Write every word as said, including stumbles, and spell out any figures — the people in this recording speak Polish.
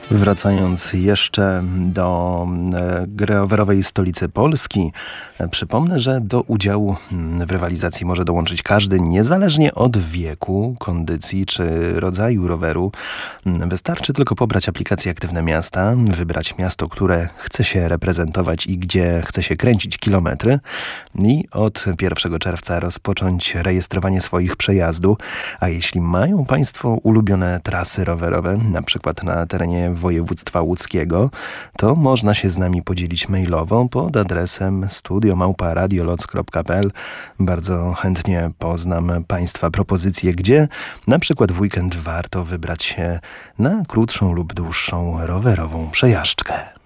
Wracając jeszcze do gry rowerowej stolicy Polski, przypomnę, że do udziału w rywalizacji może dołączyć każdy, niezależnie od wieku, kondycji czy rodzaju roweru. Wystarczy tylko pobrać aplikację Aktywne Miasta, wybrać miasto, które chce się reprezentować i gdzie chce się kręcić kilometry i od pierwszego czerwca rozpocząć rejestrowanie swoich przejazdów. A jeśli mają Państwo ulubione trasy rowerowe, na przykład na terenie województwa łódzkiego, to można się z nami podzielić mailowo pod adresem studio małpa radioloc kropka p l. Bardzo chętnie poznam Państwa propozycje, gdzie na przykład w weekend warto wybrać się na krótszą lub dłuższą rowerową przejażdżkę.